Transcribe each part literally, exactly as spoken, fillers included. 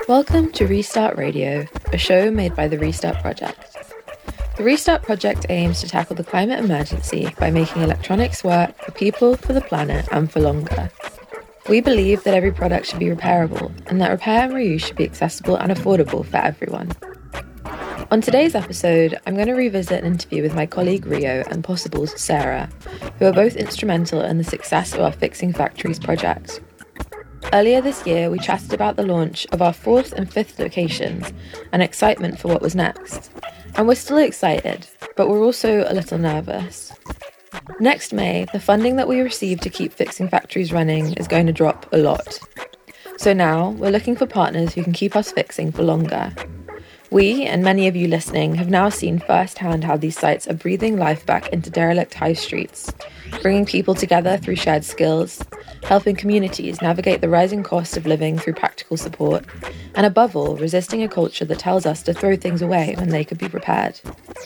Welcome to Restart Radio, a show made by the Restart Project. The Restart Project aims to tackle the climate emergency by making electronics work for people, for the planet, and for longer. We believe that every product should be repairable, and that repair and reuse should be accessible and affordable for everyone. On today's episode, I'm going to revisit an interview with my colleague Rio and Possible's Sarah, who are both instrumental in the success of our Fixing Factories project. Earlier this year, we chatted about the launch of our fourth and fifth locations and excitement for what was next. And we're still excited, but we're also a little nervous. Next May, the funding that we receive to keep Fixing Factories running is going to drop a lot. So now, we're looking for partners who can keep us fixing for longer. We, and many of you listening, have now seen firsthand how these sites are breathing life back into derelict high streets, bringing people together through shared skills, helping communities navigate the rising cost of living through practical support, and above all, resisting a culture that tells us to throw things away when they could be repaired.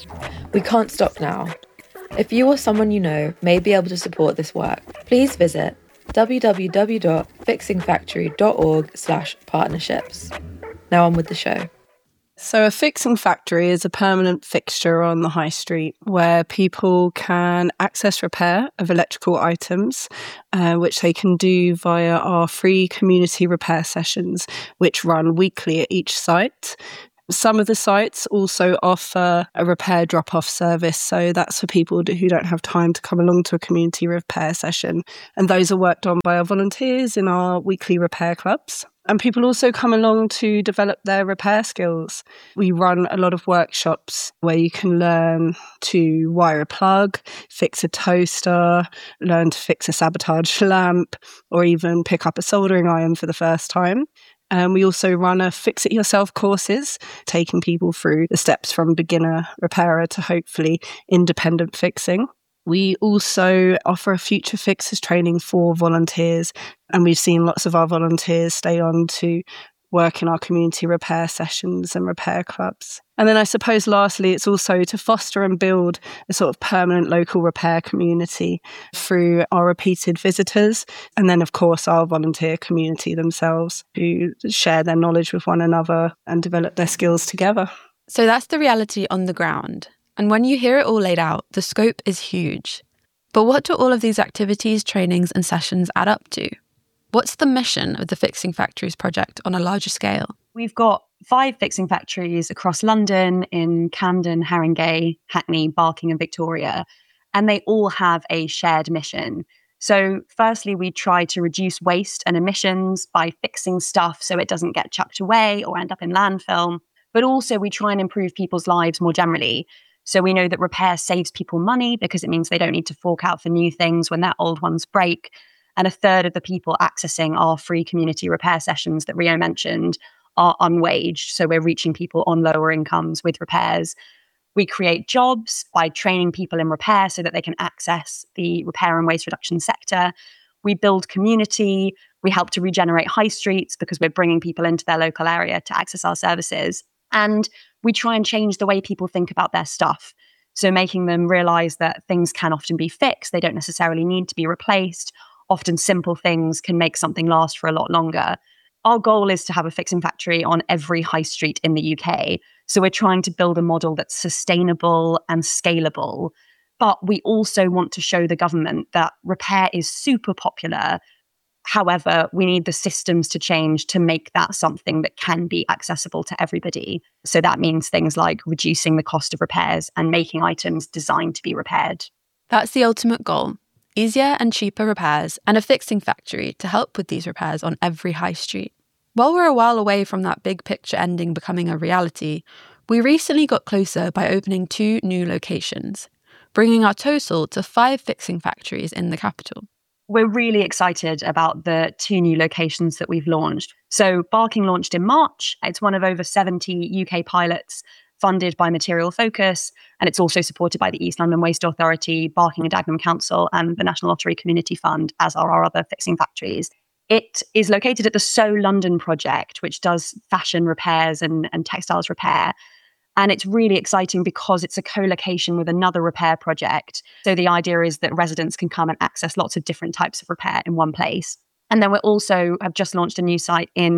We can't stop now. If you or someone you know may be able to support this work, please visit w w w dot fixing factory dot org slash partnerships. Now on with the show. So a fixing factory is a permanent fixture on the high street where people can access repair of electrical items, uh, which they can do via our free community repair sessions, which run weekly at each site. Some of the sites also offer a repair drop-off service, so that's for people who don't have time to come along to a community repair session. And those are worked on by our volunteers in our weekly repair clubs. And people also come along to develop their repair skills. We run a lot of workshops where you can learn to wire a plug, fix a toaster, learn to fix a sabotaged lamp, or even pick up a soldering iron for the first time. And we also run a fix-it-yourself courses, taking people through the steps from beginner repairer to hopefully independent fixing. We also offer a future fixers training for volunteers, and we've seen lots of our volunteers stay on to work in our community repair sessions and repair clubs. And then I suppose lastly, it's also to foster and build a sort of permanent local repair community through our repeated visitors, and then of course our volunteer community themselves who share their knowledge with one another and develop their skills together. So that's the reality on the ground. And when you hear it all laid out, the scope is huge. But what do all of these activities, trainings and sessions add up to? What's the mission of the Fixing Factories project on a larger scale? We've got five fixing factories across London, in Camden, Haringey, Hackney, Barking and Victoria, and they all have a shared mission. So firstly, we try to reduce waste and emissions by fixing stuff so it doesn't get chucked away or end up in landfill. But also we try and improve people's lives more generally. So we know that repair saves people money because it means they don't need to fork out for new things when their old ones break. And a third of the people accessing our free community repair sessions that Rio mentioned are unwaged. So we're reaching people on lower incomes with repairs. We create jobs by training people in repair so that they can access the repair and waste reduction sector. We build community. We help to regenerate high streets because we're bringing people into their local area to access our services. And we try and change the way people think about their stuff. So making them realize that things can often be fixed. They don't necessarily need to be replaced. Often simple things can make something last for a lot longer. Our goal is to have a fixing factory on every high street in the U K. So we're trying to build a model that's sustainable and scalable. But we also want to show the government that repair is super popular. However, we need the systems to change to make that something that can be accessible to everybody. So that means things like reducing the cost of repairs and making items designed to be repaired. That's the ultimate goal. Easier and cheaper repairs and a fixing factory to help with these repairs on every high street. While we're a while away from that big picture ending becoming a reality, we recently got closer by opening two new locations, bringing our total to five fixing factories in the capital. We're really excited about the two new locations that we've launched. So Barking launched in March. It's one of over seventy U K pilots funded by Material Focus, and it's also supported by the East London Waste Authority, Barking and Dagenham Council, and the National Lottery Community Fund, as are our other fixing factories. It is located at the So London project, which does fashion repairs and, and textiles repair. And it's really exciting because it's a co-location with another repair project. So the idea is that residents can come and access lots of different types of repair in one place. And then we also have just launched a new site in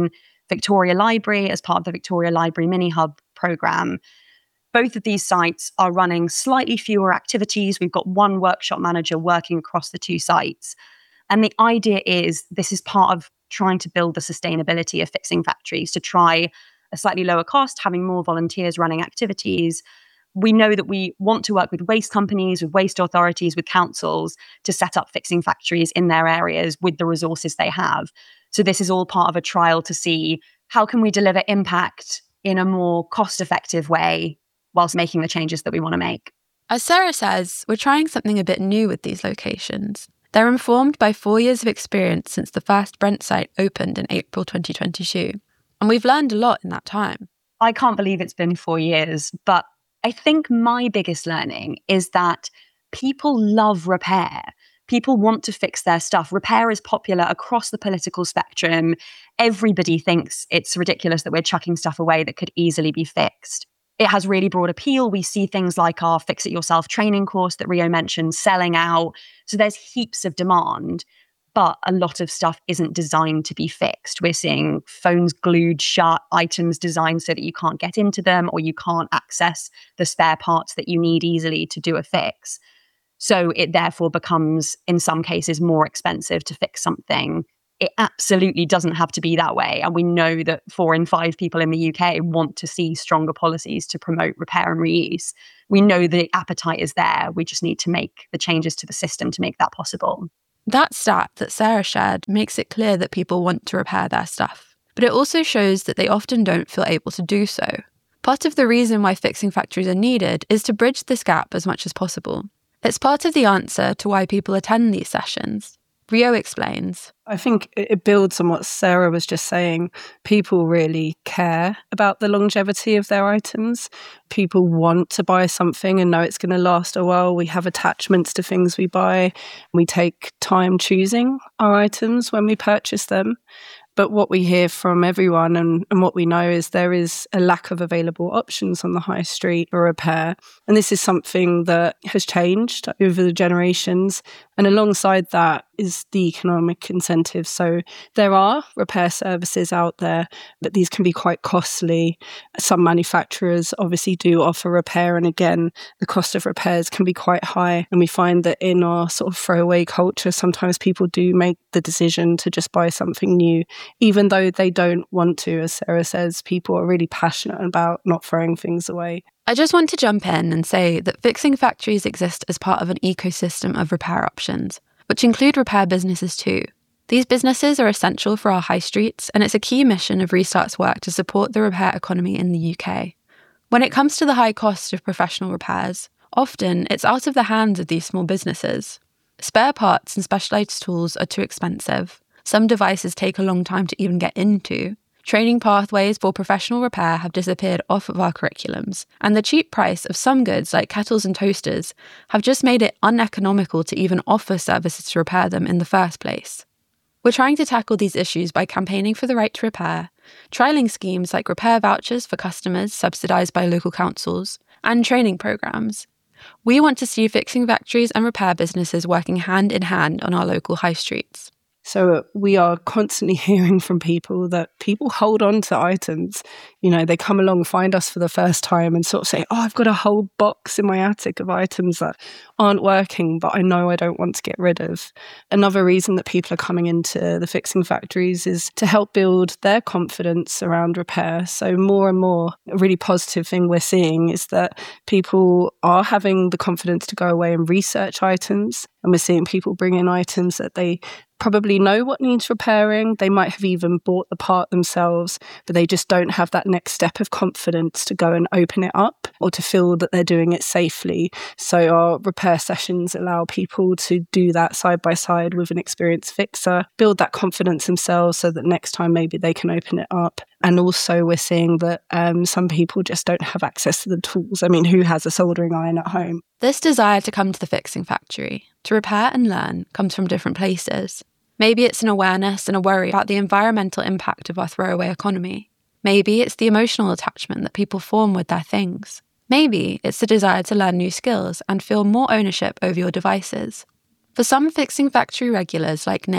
Victoria Library as part of the Victoria Library Mini Hub programme. Both of these sites are running slightly fewer activities. We've got one workshop manager working across the two sites. And the idea is this is part of trying to build the sustainability of fixing factories, to try a slightly lower cost, having more volunteers running activities. We know that we want to work with waste companies, with waste authorities, with councils to set up fixing factories in their areas with the resources they have. So this is all part of a trial to see how can we deliver impact in a more cost-effective way whilst making the changes that we want to make. As Sarah says, we're trying something a bit new with these locations. They're informed by four years of experience since the first Brent site opened in April twenty twenty-two. And we've learned a lot in that time. I can't believe it's been four years, but I think my biggest learning is that people love repair. People want to fix their stuff. Repair is popular across the political spectrum. Everybody thinks it's ridiculous that we're chucking stuff away that could easily be fixed. It has really broad appeal. We see things like our Fix It Yourself training course that Rio mentioned selling out. So there's heaps of demand, but a lot of stuff isn't designed to be fixed. We're seeing phones glued shut, items designed so that you can't get into them or you can't access the spare parts that you need easily to do a fix. So it therefore becomes, in some cases, more expensive to fix something. It absolutely doesn't have to be that way. And we know that four in five people in the U K want to see stronger policies to promote repair and reuse. We know the appetite is there. We just need to make the changes to the system to make that possible. That stat that Sarah shared makes it clear that people want to repair their stuff, but it also shows that they often don't feel able to do so. Part of the reason why fixing factories are needed is to bridge this gap as much as possible. It's part of the answer to why people attend these sessions. Rio explains. I think it builds on what Sarah was just saying. People really care about the longevity of their items. People want to buy something and know it's going to last a while. We have attachments to things we buy. We take time choosing our items when we purchase them. But what we hear from everyone and, and what we know is there is a lack of available options on the high street for repair. And this is something that has changed over the generations. And alongside that is the economic incentives. So there are repair services out there, but these can be quite costly. Some manufacturers obviously do offer repair. And again, the cost of repairs can be quite high. And we find that in our sort of throwaway culture, sometimes people do make the decision to just buy something new, even though they don't want to. As Sarah says, people are really passionate about not throwing things away. I just want to jump in and say that fixing factories exist as part of an ecosystem of repair options, which include repair businesses too. These businesses are essential for our high streets, and it's a key mission of Restart's work to support the repair economy in the U K. When it comes to the high cost of professional repairs, often it's out of the hands of these small businesses. Spare parts and specialised tools are too expensive. Some devices take a long time to even get into. Training pathways for professional repair have disappeared off of our curriculums, and the cheap price of some goods like kettles and toasters have just made it uneconomical to even offer services to repair them in the first place. We're trying to tackle these issues by campaigning for the right to repair, trialling schemes like repair vouchers for customers subsidised by local councils, and training programmes. We want to see fixing factories and repair businesses working hand in hand on our local high streets. So we are constantly hearing from people that people hold on to items. You know, they come along, find us for the first time and sort of say, oh, I've got a whole box in my attic of items that aren't working, but I know I don't want to get rid of. Another reason that people are coming into the fixing factories is to help build their confidence around repair. So more and more, a really positive thing we're seeing is that people are having the confidence to go away and research items. And we're seeing people bring in items that they probably know what needs repairing. They might have even bought the part themselves, but they just don't have that next step of confidence to go and open it up or to feel that they're doing it safely. So our repair sessions allow people to do that side by side with an experienced fixer, build that confidence themselves so that next time maybe they can open it up. And also we're seeing that um, some people just don't have access to the tools. I mean, who has a soldering iron at home? This desire to come to the fixing factory, to repair and learn, comes from different places. Maybe it's an awareness and a worry about the environmental impact of our throwaway economy. Maybe it's the emotional attachment that people form with their things. Maybe it's the desire to learn new skills and feel more ownership over your devices. For some fixing factory regulars like Nick,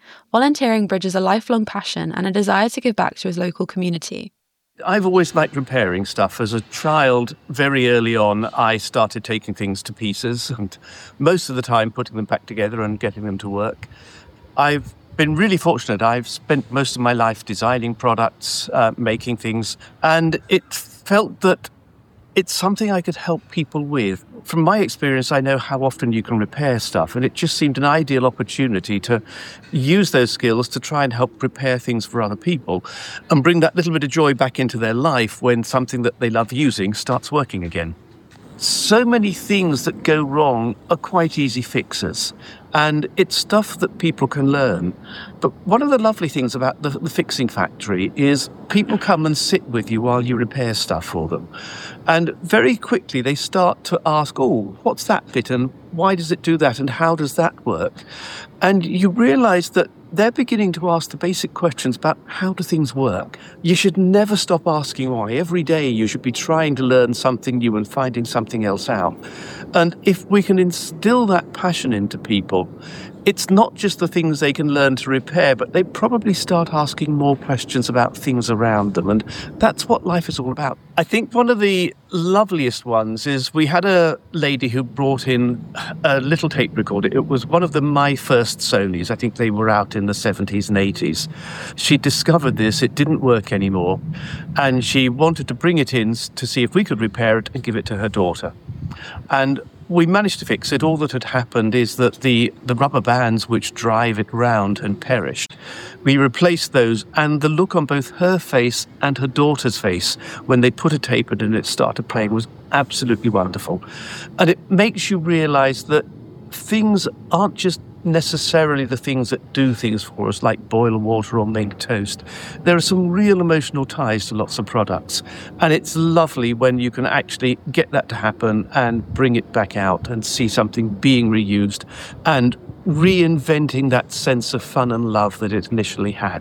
volunteering bridges a lifelong passion and a desire to give back to his local community. I've always liked repairing stuff. As a child, very early on, I started taking things to pieces and most of the time putting them back together and getting them to work. I've been really fortunate. I've spent most of my life designing products, uh, making things, and it felt that it's something I could help people with. From my experience, I know how often you can repair stuff, and it just seemed an ideal opportunity to use those skills to try and help repair things for other people and bring that little bit of joy back into their life when something that they love using starts working again. So many things that go wrong are quite easy fixes, and it's stuff that people can learn. But one of the lovely things about the, the Fixing Factory is people come and sit with you while you repair stuff for them. And very quickly they start to ask, oh, what's that bit and why does it do that and how does that work? And you realise that they're beginning to ask the basic questions about how do things work. You should never stop asking why. Every day you should be trying to learn something new and finding something else out. And if we can instill that passion into people, it's not just the things they can learn to repair, but they probably start asking more questions about things around them. And that's what life is all about. I think one of the loveliest ones is we had a lady who brought in a little tape recorder. It was one of the My First Sonys. I think they were out in the seventies and eighties. She discovered this. It didn't work anymore. And she wanted to bring it in to see if we could repair it and give it to her daughter. And we managed to fix it. All that had happened is that the, the rubber bands which drive it round had perished. We replaced those, and the look on both her face and her daughter's face when they put a tape in and it started playing was absolutely wonderful. And it makes you realise that things aren't just necessarily the things that do things for us, like boil water or make toast. There are some real emotional ties to lots of products, and it's lovely when you can actually get that to happen and bring it back out and see something being reused and reinventing that sense of fun and love that it initially had.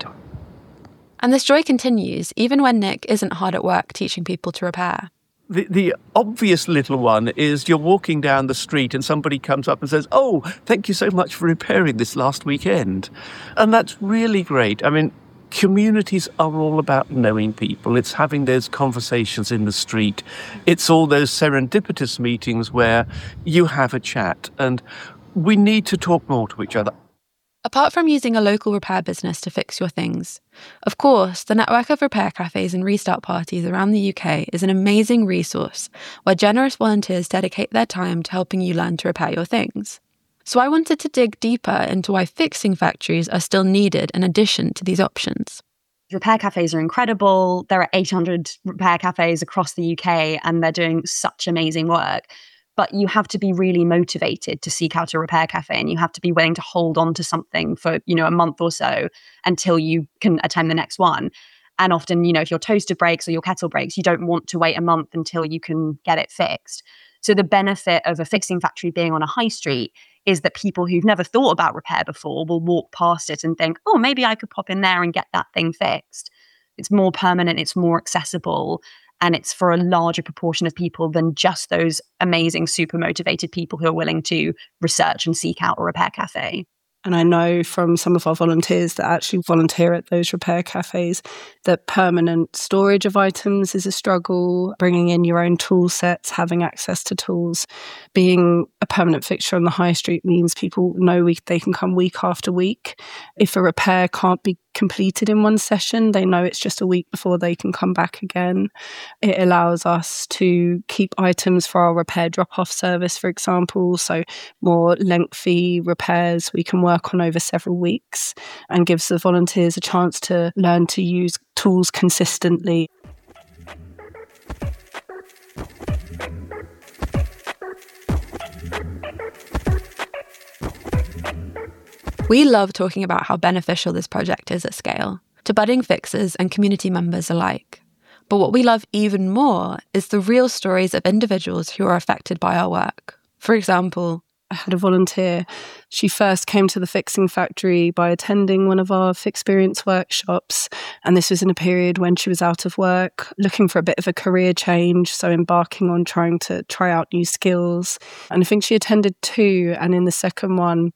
And this joy continues even when Nick isn't hard at work teaching people to repair. The, the obvious little one is you're walking down the street and somebody comes up and says, oh, thank you so much for repairing this last weekend. And that's really great. I mean, communities are all about knowing people. It's having those conversations in the street. It's all those serendipitous meetings where you have a chat, and we need to talk more to each other. Apart from using a local repair business to fix your things, of course, the network of repair cafes and restart parties around the U K is an amazing resource where generous volunteers dedicate their time to helping you learn to repair your things. So I wanted to dig deeper into why fixing factories are still needed in addition to these options. Repair cafes are incredible. There are eight hundred repair cafes across the U K and they're doing such amazing work. But you have to be really motivated to seek out a repair cafe, and you have to be willing to hold on to something for, you know, a month or so until you can attend the next one. And often, you know, if your toaster breaks or your kettle breaks, you don't want to wait a month until you can get it fixed. So the benefit of a fixing factory being on a high street is that people who've never thought about repair before will walk past it and think, oh, maybe I could pop in there and get that thing fixed. It's more permanent, it's more accessible, and it's for a larger proportion of people than just those amazing, super motivated people who are willing to research and seek out a repair cafe. And I know from some of our volunteers that actually volunteer at those repair cafes that permanent storage of items is a struggle, bringing in your own tool sets, having access to tools. Being a permanent fixture on the high street means people know we, they can come week after week. If a repair can't be completed in one session, they know it's just a week before they can come back again. It allows us to keep items for our repair drop-off service, for example, so more lengthy repairs we can work on over several weeks, and gives the volunteers a chance to learn to use tools consistently. We love talking about how beneficial this project is at scale, to budding fixers and community members alike. But what we love even more is the real stories of individuals who are affected by our work. For example, I had a volunteer. She first came to the Fixing Factory by attending one of our Fixperience workshops. And this was in a period when she was out of work, looking for a bit of a career change, so embarking on trying to try out new skills. And I think she attended two, and in the second one,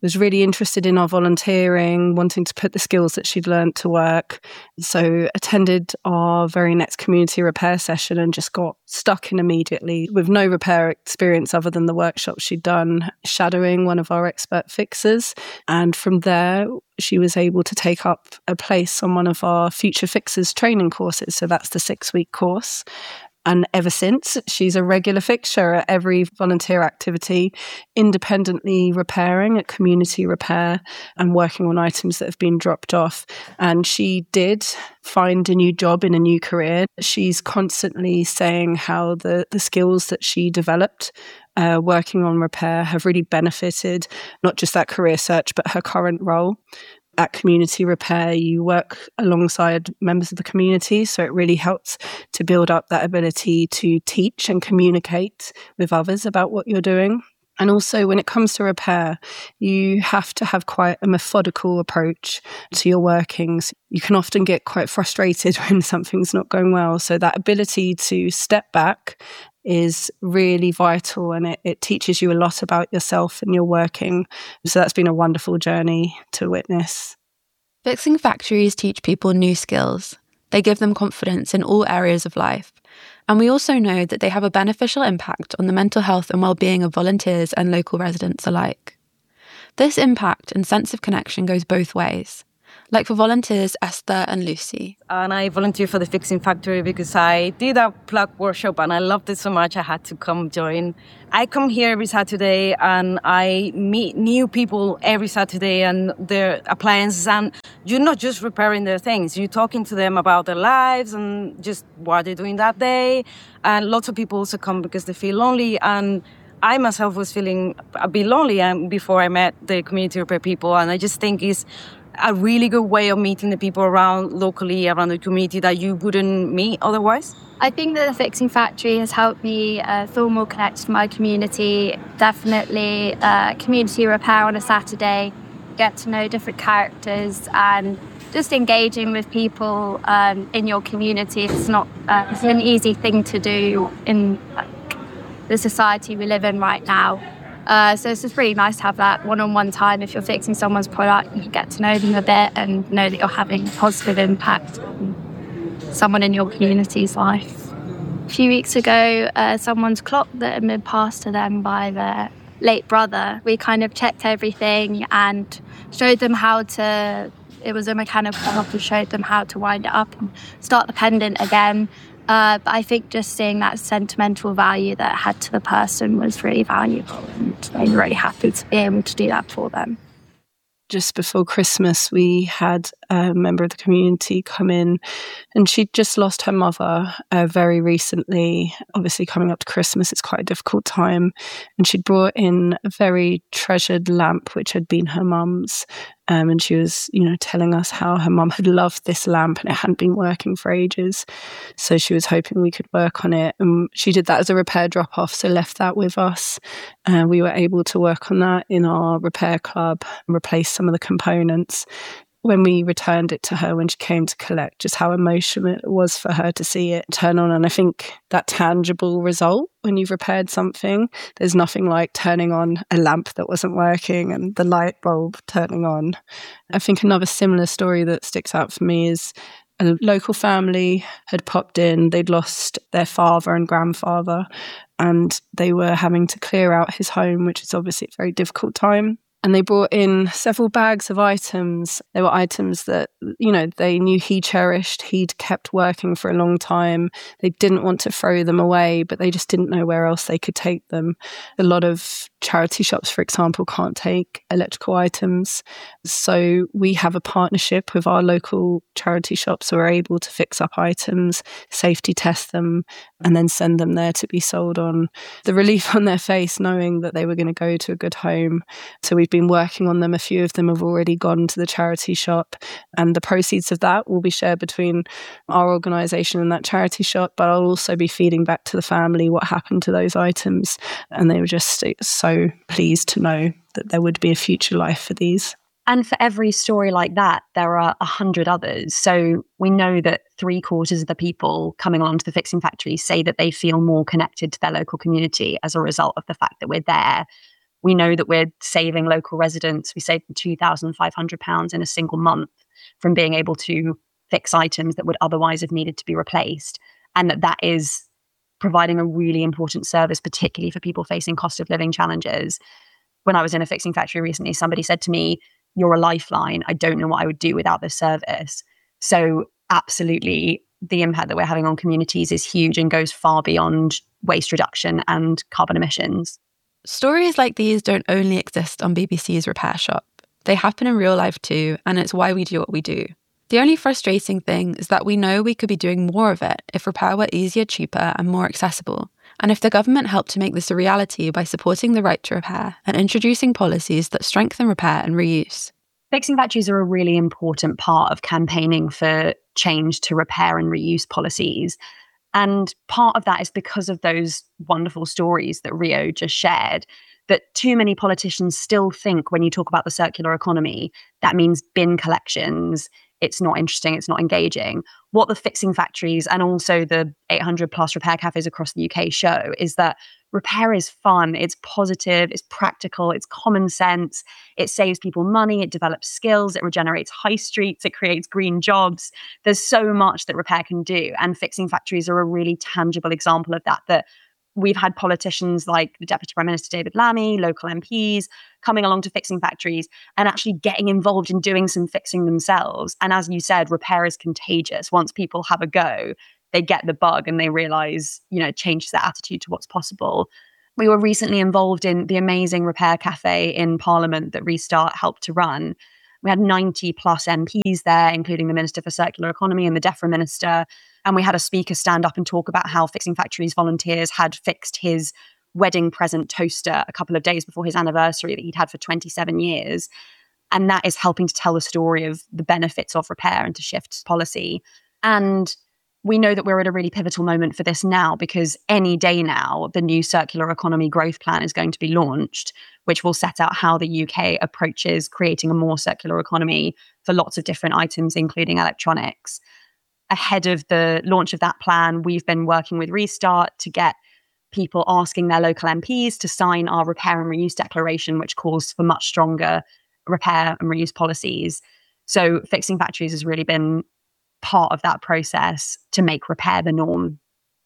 was really interested in our volunteering, wanting to put the skills that she'd learned to work. So attended our very next community repair session and just got stuck in immediately with no repair experience other than the workshop she'd done, shadowing one of our expert fixers. And from there, she was able to take up a place on one of our Future Fixers training courses. So that's the six-week course. And ever since, she's a regular fixture at every volunteer activity, independently repairing at community repair and working on items that have been dropped off. And she did find a new job in a new career. She's constantly saying how the, the skills that she developed uh, working on repair have really benefited not just that career search, but her current role. At community repair, you work alongside members of the community, so it really helps to build up that ability to teach and communicate with others about what you're doing. And also, when it comes to repair, you have to have quite a methodical approach to your workings. You can often get quite frustrated when something's not going well. So that ability to step back is really vital, and it, it teaches you a lot about yourself and your working. So that's been a wonderful journey to witness. Fixing factories teach people new skills. They give them confidence in all areas of life. And we also know that they have a beneficial impact on the mental health and well-being of volunteers and local residents alike. This impact and sense of connection goes both ways. Like for volunteers Esther and Lucy. And I volunteer for the Fixing Factory because I did a plug workshop and I loved it so much I had to come join. I come here every Saturday and I meet new people every Saturday and their appliances, and you're not just repairing their things, you're talking to them about their lives and just what they're doing that day. And lots of people also come because they feel lonely, and I myself was feeling a bit lonely before I met the community repair people, and I just think it's a really good way of meeting the people around locally, around the community that you wouldn't meet otherwise. I think that the Fixing Factory has helped me uh, feel more connected to my community. Definitely uh, community repair on a Saturday, get to know different characters and just engaging with people um, in your community. It's not uh, it's an easy thing to do in uh, the society we live in right now. Uh, so it's just really nice to have that one-on-one time. If you're fixing someone's product, you get to know them a bit and know that you're having a positive impact on someone in your community's life. A few weeks ago, uh, someone's clock that had been passed to them by their late brother, we kind of checked everything and showed them how to, it was a mechanical clock, and showed them how to wind it up and start the pendant again. Uh, but I think just seeing that sentimental value that it had to the person was really valuable, and I'm really happy to be able to do that for them. Just before Christmas, we had a member of the community come in, and she'd just lost her mother uh, very recently. Obviously, coming up to Christmas, it's quite a difficult time. And she'd brought in a very treasured lamp, which had been her mum's. Um, and she was, you know, telling us how her mum had loved this lamp and it hadn't been working for ages. So she was hoping we could work on it. And she did that as a repair drop-off, so left that with us. And uh, we were able to work on that in our repair club and replace some of the components. When we returned it to her when she came to collect, just how emotional it was for her to see it turn on. And I think that tangible result when you've repaired something, there's nothing like turning on a lamp that wasn't working and the light bulb turning on. I think another similar story that sticks out for me is a local family had popped in. They'd lost their father and grandfather, and they were having to clear out his home, which is obviously a very difficult time. And they brought in several bags of items. They were items that, you know, they knew he cherished. He'd kept working for a long time. They didn't want to throw them away, but they just didn't know where else they could take them. A lot of charity shops, for example, can't take electrical items. So we have a partnership with our local charity shops, so we're able to fix up items, safety test them, and then send them there to be sold on. The relief on their face knowing that they were going to go to a good home. So we've been working on them. A few of them have already gone to the charity shop, and the proceeds of that will be shared between our organisation and that charity shop, but I'll also be feeding back to the family what happened to those items. And they were just so pleased to know that there would be a future life for these. And for every story like that, there are a hundred others. So we know that three quarters of the people coming on to the Fixing Factory say that they feel more connected to their local community as a result of the fact that we're there. We know that we're saving local residents. We saved them two thousand five hundred pounds in a single month from being able to fix items that would otherwise have needed to be replaced. And that that is providing a really important service, particularly for people facing cost of living challenges. When I was in a fixing factory recently, somebody said to me, "You're a lifeline. I don't know what I would do without this service." So absolutely, the impact that we're having on communities is huge and goes far beyond waste reduction and carbon emissions. Stories like these don't only exist on B B C's Repair Shop. They happen in real life too, and it's why we do what we do. The only frustrating thing is that we know we could be doing more of it if repair were easier, cheaper, and more accessible. And if the government helped to make this a reality by supporting the right to repair and introducing policies that strengthen repair and reuse. Fixing factories are a really important part of campaigning for change to repair and reuse policies. And part of that is because of those wonderful stories that Rio just shared, that too many politicians still think when you talk about the circular economy, that means bin collections. It's not interesting, it's not engaging. What the fixing factories and also the eight hundred plus repair cafes across the U K show is that repair is fun, it's positive, it's practical, it's common sense, it saves people money, it develops skills, it regenerates high streets, it creates green jobs. There's so much that repair can do, and fixing factories are a really tangible example of that, that we've had politicians like the Deputy Prime Minister David Lammy, local M Ps, coming along to fixing factories and actually getting involved in doing some fixing themselves. And as you said, repair is contagious. Once people have a go, they get the bug and they realize, you know, it changes their attitude to what's possible. We were recently involved in the amazing repair cafe in Parliament that Restart helped to run. We had ninety plus M Ps there, including the Minister for Circular Economy and the DEFRA Minister. And we had a speaker stand up and talk about how Fixing Factories volunteers had fixed his wedding present toaster a couple of days before his anniversary that he'd had for twenty-seven years. And that is helping to tell the story of the benefits of repair and to shift policy. And we know that we're at a really pivotal moment for this now, because any day now, the new Circular Economy Growth Plan is going to be launched, which will set out how the U K approaches creating a more circular economy for lots of different items, including electronics. Ahead of the launch of that plan, we've been working with Restart to get people asking their local M Ps to sign our repair and reuse declaration, which calls for much stronger repair and reuse policies. So Fixing Factories has really been part of that process to make repair the norm.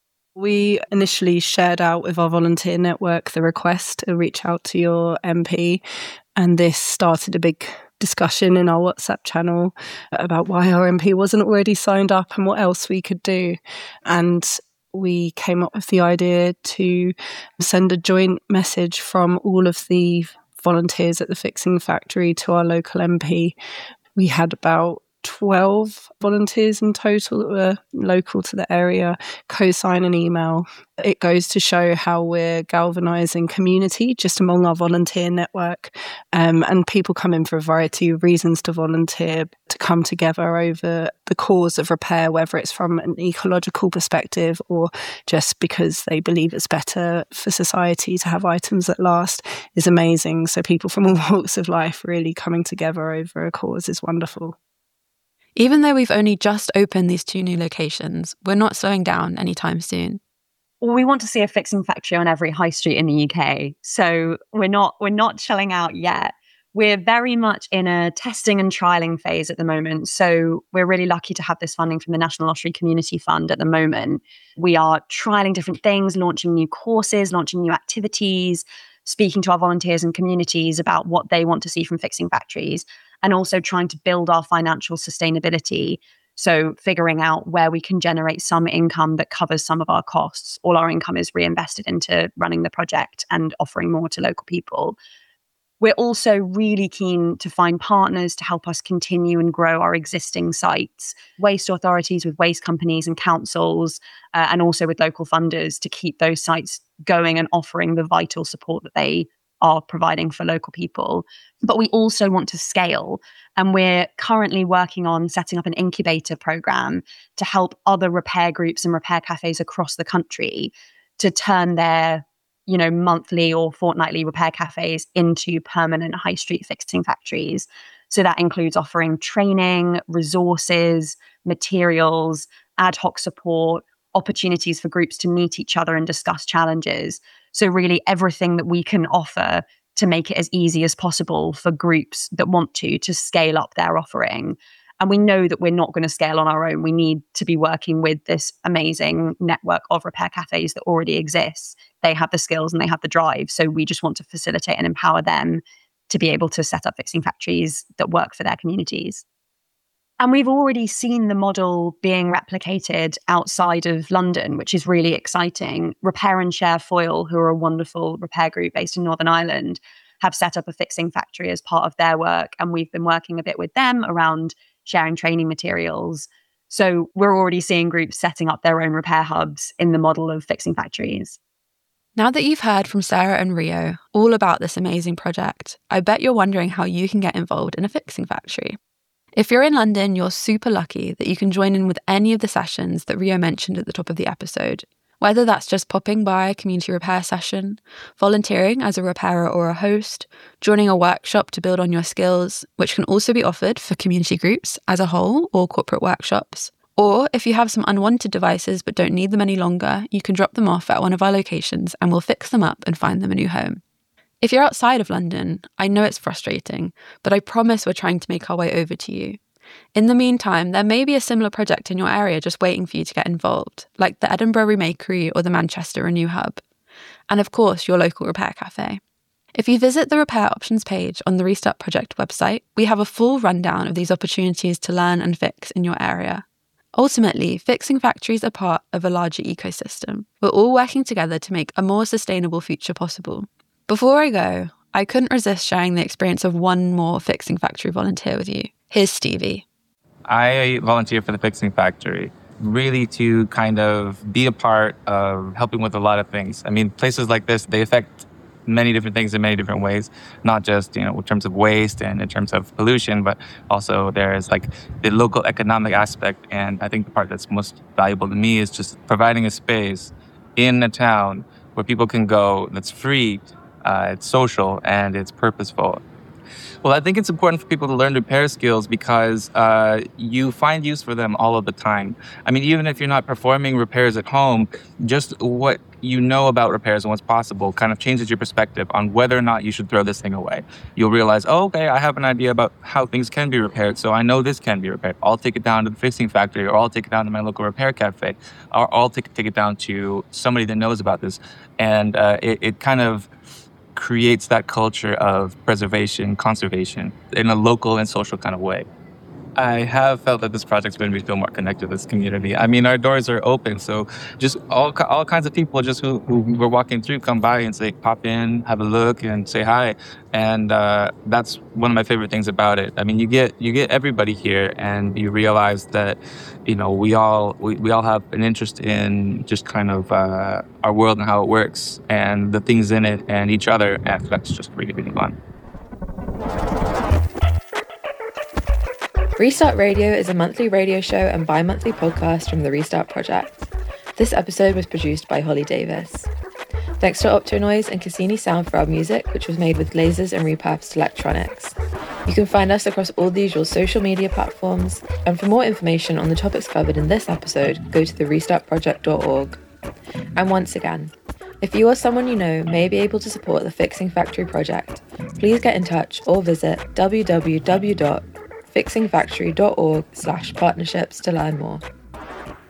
We initially shared out with our volunteer network the request to reach out to your M P, and this started a big discussion in our WhatsApp channel about why our M P wasn't already signed up and what else we could do. And we came up with the idea to send a joint message from all of the volunteers at the Fixing Factory to our local M P. We had about twelve volunteers in total that were local to the area co-sign an email. It goes to show how we're galvanising community just among our volunteer network, um, and people come in for a variety of reasons to volunteer, to come together over the cause of repair, whether it's from an ecological perspective or just because they believe it's better for society to have items that last, is amazing. So people from all walks of life really coming together over a cause is wonderful. Even though we've only just opened these two new locations, we're not slowing down anytime soon. We want to see a fixing factory on every high street in the U K. So we're not we're not chilling out yet. We're very much in a testing and trialing phase at the moment. So we're really lucky to have this funding from the National Lottery Community Fund at the moment. We are trialing different things, launching new courses, launching new activities, speaking to our volunteers and communities about what they want to see from fixing factories, and also trying to build our financial sustainability. So figuring out where we can generate some income that covers some of our costs. All our income is reinvested into running the project and offering more to local people. We're also really keen to find partners to help us continue and grow our existing sites, waste authorities with waste companies and councils, uh, and also with local funders to keep those sites going and offering the vital support that they are providing for local people. But we also want to scale, and we're currently working on setting up an incubator program to help other repair groups and repair cafes across the country to turn their, you know, monthly or fortnightly repair cafes into permanent high street fixing factories. So that includes offering training, resources, materials, ad hoc support, opportunities for groups to meet each other and discuss challenges. So really everything that we can offer to make it as easy as possible for groups that want to, to scale up their offering. And we know that we're not going to scale on our own. We need to be working with this amazing network of repair cafes that already exists. They have the skills and they have the drive. So we just want to facilitate and empower them to be able to set up fixing factories that work for their communities. And we've already seen the model being replicated outside of London, which is really exciting. Repair and Share Foil, who are a wonderful repair group based in Northern Ireland, have set up a fixing factory as part of their work. And we've been working a bit with them around sharing training materials. So we're already seeing groups setting up their own repair hubs in the model of fixing factories. Now that you've heard from Sarah and Rio all about this amazing project, I bet you're wondering how you can get involved in a fixing factory. If you're in London, you're super lucky that you can join in with any of the sessions that Rio mentioned at the top of the episode. Whether that's just popping by a community repair session, volunteering as a repairer or a host, joining a workshop to build on your skills, which can also be offered for community groups as a whole or corporate workshops. Or if you have some unwanted devices but don't need them any longer, you can drop them off at one of our locations and we'll fix them up and find them a new home. If you're outside of London, I know it's frustrating, but I promise we're trying to make our way over to you. In the meantime, there may be a similar project in your area just waiting for you to get involved, like the Edinburgh Remakery or the Manchester Renew Hub. And of course, your local repair cafe. If you visit the Repair Options page on the Restart Project website, we have a full rundown of these opportunities to learn and fix in your area. Ultimately, fixing factories are part of a larger ecosystem. We're all working together to make a more sustainable future possible. Before I go, I couldn't resist sharing the experience of one more fixing factory volunteer with you. Here's Stevie. I volunteer for the Fixing Factory, really to kind of be a part of helping with a lot of things. I mean, places like this, they affect many different things in many different ways, not just, you know, in terms of waste and in terms of pollution, but also there's like the local economic aspect. And I think the part that's most valuable to me is just providing a space in a town where people can go that's free, uh, it's social, and it's purposeful. Well, I think it's important for people to learn repair skills because uh, you find use for them all of the time. I mean, even if you're not performing repairs at home, just what you know about repairs and what's possible kind of changes your perspective on whether or not you should throw this thing away. You'll realize, oh, okay, I have an idea about how things can be repaired, so I know this can be repaired. I'll take it down to the fixing factory, or I'll take it down to my local repair cafe, or I'll take, take it down to somebody that knows about this. And uh, it, it kind of creates that culture of preservation, conservation in a local and social kind of way. I have felt that this project's made me feel more connected to this community. I mean, our doors are open, so just all all kinds of people just who, who were walking through come by and say, pop in, have a look, and say hi. And uh, that's one of my favorite things about it. I mean, you get you get everybody here, and you realize that, you know, we all we, we all have an interest in just kind of uh, our world and how it works, and the things in it, and each other, and that's just really, really fun. Restart Radio is a monthly radio show and bi-monthly podcast from the Restart Project. This episode was produced by Holly Davis. Thanks to Optonoise and Cassini Sound for our music, which was made with lasers and repurposed electronics. You can find us across all the usual social media platforms, and for more information on the topics covered in this episode, go to the restart project dot org. And once again, if you or someone you know may be able to support the Fixing Factory project, please get in touch or visit w w w dot fixing factory dot org slash partnerships to learn more.